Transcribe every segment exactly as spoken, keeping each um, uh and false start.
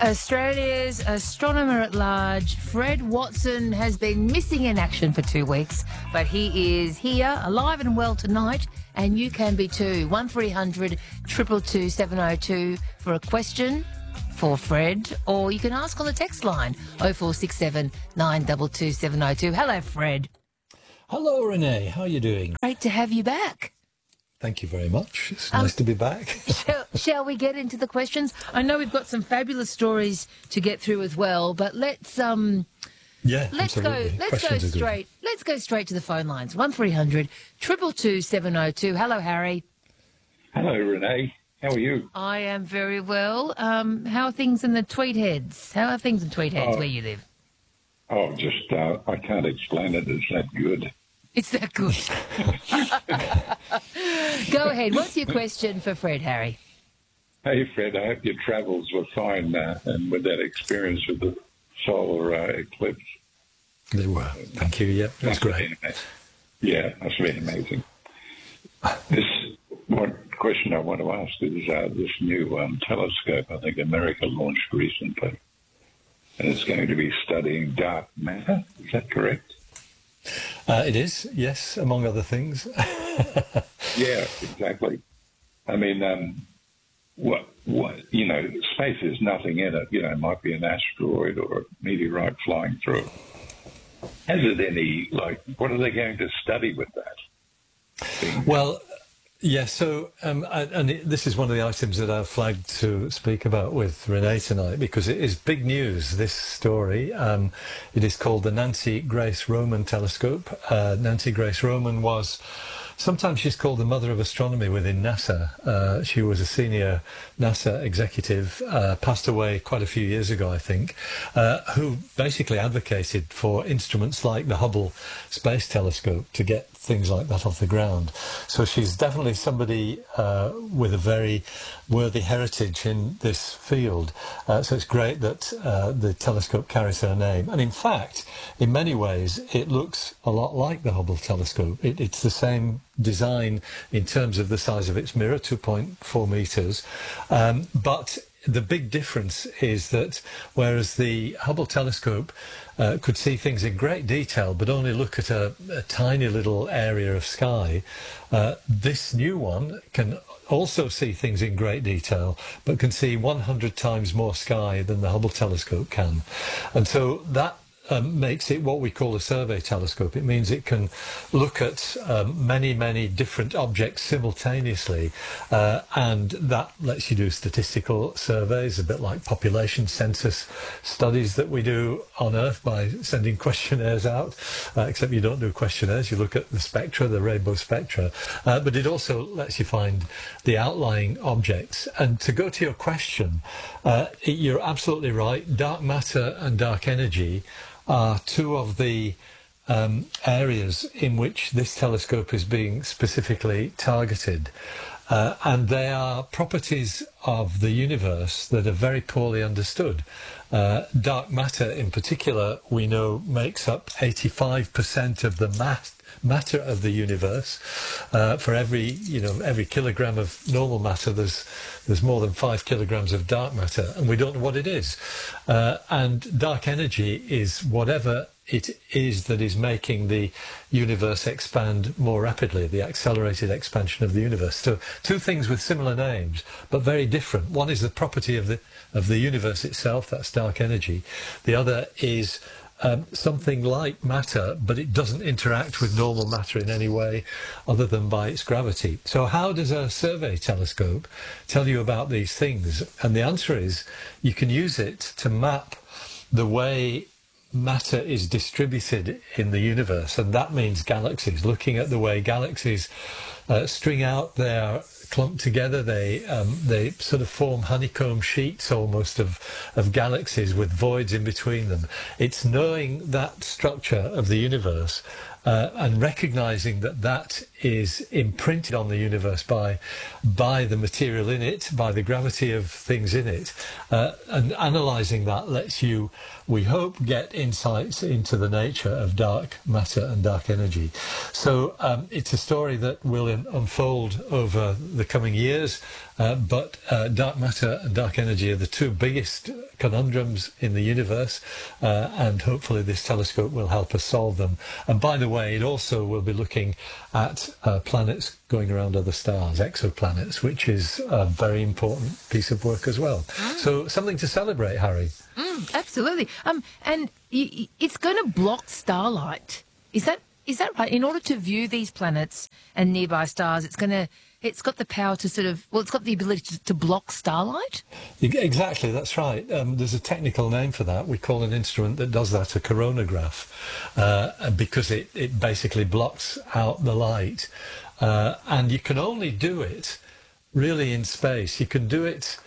Australia's astronomer at large, Fred Watson, has been missing in action for two weeks, but he is here, alive and well tonight, and you can be too. one three hundred two two two seven oh two for a question for Fred, or you can ask on the text line oh four six seven nine two two seven oh two. Hello, Fred. Hello, Renee. How are you doing? Great to have you back. Thank you very much. It's Um, nice to be back. shall, shall we get into the questions? I know we've got some fabulous stories to get through as well, but let's um Yeah, let's absolutely. go let's Questions go are good. straight let's go straight to the phone lines. one three hundred two two two seven oh two. Hello, Harry. Hello, Renee. How are you? I am very well. Um, how are things in the Tweed Heads? How are things in Tweed Heads Oh. where you live? Oh, just, uh, I can't explain it. It's that good. It's that good. Go ahead. What's your question for Fred, Harry? Hey, Fred, I hope your travels were fine uh, and with that experience with the solar uh, eclipse. They were. Thank you. Yeah, it was Must have great. been ama- Yeah, must have been amazing. This one question I want to ask is uh, this new um, telescope I think America launched recently, and it's going to be studying dark matter. Is that correct? Uh, it is, yes, among other things. Yeah, exactly. I mean, um, what, what, you know, space is nothing in it. You know, it might be an asteroid or a meteorite flying through it. Has it any, like, what are they going to study with that thing? Well, yeah, so, um, and and it, this is one of the items that I've flagged to speak about with Renee tonight, because it is big news, this story. Um, it is called the Nancy Grace Roman Telescope. Uh, Nancy Grace Roman was, sometimes she's called the mother of astronomy within NASA. Uh, she was a senior NASA executive, uh, passed away quite a few years ago, I think, uh, who basically advocated for instruments like the Hubble Space Telescope to get things like that off the ground. So she's definitely somebody uh, with a very worthy heritage in this field. Uh, so it's great that uh, the telescope carries her name. And in fact, in many ways, it looks a lot like the Hubble telescope. It, it's the same design in terms of the size of its mirror, two point four meters. Um, but the big difference is that whereas the Hubble telescope uh, could see things in great detail but only look at a, a tiny little area of sky, uh, this new one can also see things in great detail but can see one hundred times more sky than the Hubble telescope can. And so that Um, makes it what we call a survey telescope. It means it can look at um, many, many different objects simultaneously, uh, and that lets you do statistical surveys, a bit like population census studies that we do on Earth by sending questionnaires out, uh, except you don't do questionnaires, you look at the spectra, the rainbow spectra, uh, but it also lets you find the outlying objects. And to go to your question, uh, you're absolutely right, dark matter and dark energy are two of the um, areas in which this telescope is being specifically targeted. Uh, and they are properties of the universe that are very poorly understood. Uh, dark matter in particular, we know, makes up eighty-five percent of the mass matter of the universe. Uh, for every, you know, every kilogram of normal matter, there's there's more than five kilograms of dark matter, and we don't know what it is. Uh, and dark energy is whatever it is that is making the universe expand more rapidly, the accelerated expansion of the universe. So two things with similar names, but very different. One is the property of the of the universe itself, that's dark energy. The other is Um, something like matter, but it doesn't interact with normal matter in any way other than by its gravity. So how does a survey telescope tell you about these things? And the answer is you can use it to map the way matter is distributed in the universe, and that means galaxies, looking at the way galaxies uh, string out their clumped together. They um, they sort of form honeycomb sheets almost of of galaxies with voids in between them. It's knowing that structure of the universe uh, and recognizing that that is imprinted on the universe by by the material in it, by the gravity of things in it, uh, and analyzing that lets you, we hope, get insights into the nature of dark matter and dark energy. So um, it's a story that will in, unfold over the coming years, uh, but uh, dark matter and dark energy are the two biggest conundrums in the universe, uh, and hopefully this telescope will help us solve them. And by the way, it also will be looking at uh, planets going around other stars, exoplanets, which is a very important piece of work as well. Mm. So something to celebrate, Harry. Mm, absolutely. Um, and y- y- it's going to block starlight. Is that is that right? In order to view these planets and nearby stars, it's going to it's got the power to sort of well, it's got the ability to, to block starlight. Exactly, that's right. Um, there's a technical name for that. We call an instrument that does that a coronagraph, uh, because it it basically blocks out the light, uh, and you can only do it really in space. You can do it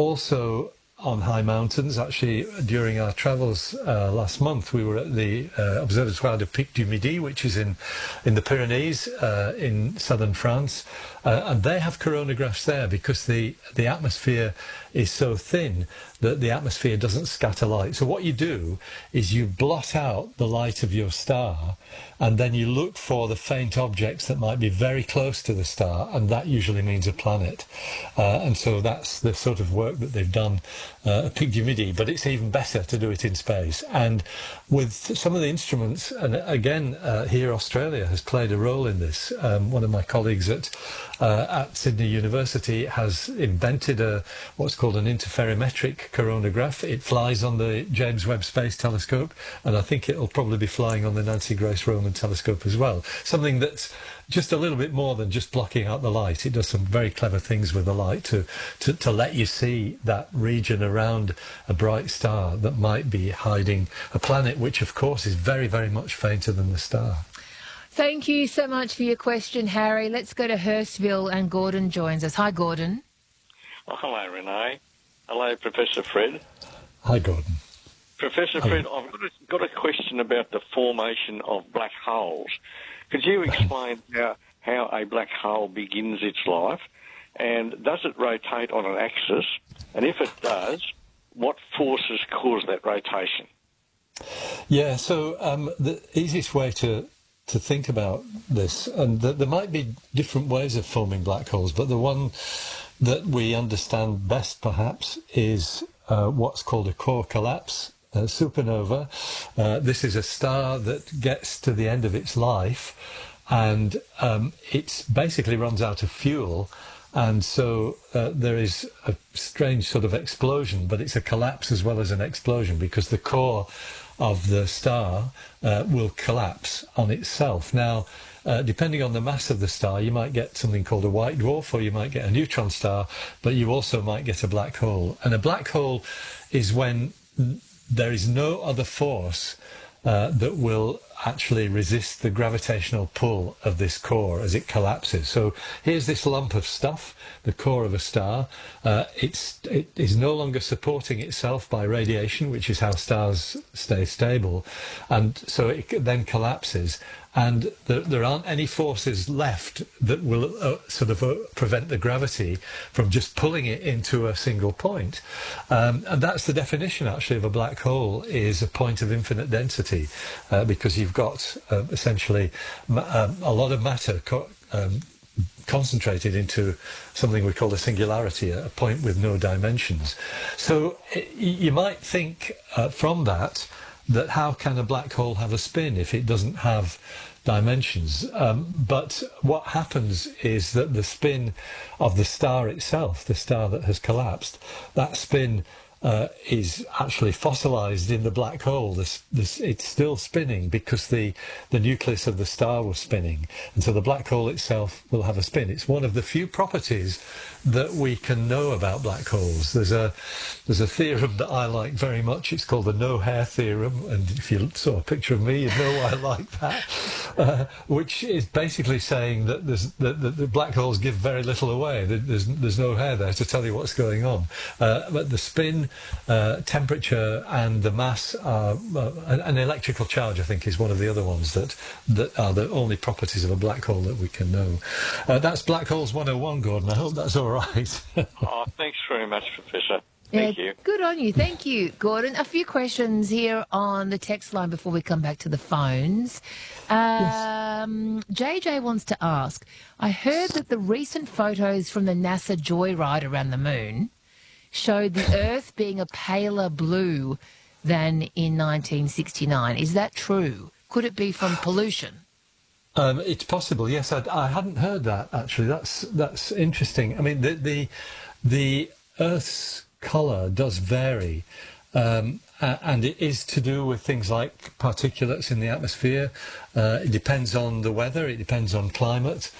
also on high mountains. Actually, during our travels uh, last month, we were at the uh, Observatoire de Pic du Midi, which is in in the Pyrenees uh, in southern France, uh, and they have coronagraphs there because the the atmosphere is so thin that the atmosphere doesn't scatter light. So what you do is you blot out the light of your star, and then you look for the faint objects that might be very close to the star, and that usually means a planet. Uh, and so that's the sort of work that they've done uh, at Pic du Midi, but it's even better to do it in space. And with some of the instruments, and again, uh, here Australia has played a role in this. Um, one of my colleagues at uh, at Sydney University has invented a what's called an interferometric coronagraph. It flies on the James Webb Space Telescope, and I think it'll probably be flying on the Nancy Grace Roman Telescope as well. Something that's just a little bit more than just blocking out the light. It does some very clever things with the light to, to, to let you see that region around a bright star that might be hiding a planet, which of course is very, very much fainter than the star. Thank you so much for your question, Harry. Let's go to Hurstville, and Gordon joins us. Hi, Gordon. Oh, hello, Renee. Hello, Professor Fred. Hi, Gordon. Professor Hi. Fred, I've got a, got a question about the formation of black holes. Could you explain how, how a black hole begins its life, and does it rotate on an axis? And if it does, what forces cause that rotation? Yeah, so um, the easiest way to to think about this, and th- there might be different ways of forming black holes, but the one that we understand best, perhaps, is uh, what's called a core collapse uh, supernova. Uh, this is a star that gets to the end of its life, and um, it basically runs out of fuel. And so uh, there is a strange sort of explosion, but it's a collapse as well as an explosion, because the core of the star uh, will collapse on itself. Now, uh, depending on the mass of the star, you might get something called a white dwarf, or you might get a neutron star, but you also might get a black hole. And a black hole is when there is no other force uh, that will actually resist the gravitational pull of this core as it collapses. So here's this lump of stuff, the core of a star. Uh, it's, it is no longer supporting itself by radiation, which is how stars stay stable. And so it then collapses. And there, there aren't any forces left that will uh, sort of uh, prevent the gravity from just pulling it into a single point. Um, and that's the definition, actually, of a black hole, is a point of infinite density, uh, because you've got uh, essentially ma- um, a lot of matter co- um, concentrated into something we call a singularity, a point with no dimensions. So it, you might think uh, from that, that how can a black hole have a spin if it doesn't have dimensions? Um, but what happens is that the spin of the star itself, the star that has collapsed, that spin uh, is actually fossilized in the black hole. This, this, it's still spinning because the, the nucleus of the star was spinning. And so the black hole itself will have a spin. It's one of the few properties that we can know about black holes. There's a there's a theorem that I like very much. It's called the no-hair theorem, and if you saw a picture of me, you'd know why I like that. Uh, which is basically saying that there's that, that the black holes give very little away. There's there's no hair there to tell you what's going on. Uh, but the spin, uh, temperature, and the mass are uh, an, an electrical charge, I think, is one of the other ones that that are the only properties of a black hole that we can know. Uh, that's Black Holes one oh one, Gordon. I hope that's all right. Right. Oh, thanks very much, Professor. Thank yeah, you. Good on you. Thank you, Gordon. A few questions here on the text line before we come back to the phones. Um, yes. J J wants to ask, I heard that the recent photos from the NASA Joyride around the moon showed the Earth being a paler blue than in nineteen sixty-nine. Is that true? Could it be from pollution? Um, it's possible, yes. I, I hadn't heard that, actually. That's that's interesting. I mean, the the, the Earth's colour does vary, um, and it is to do with things like particulates in the atmosphere. Uh, it depends on the weather, it depends on climate.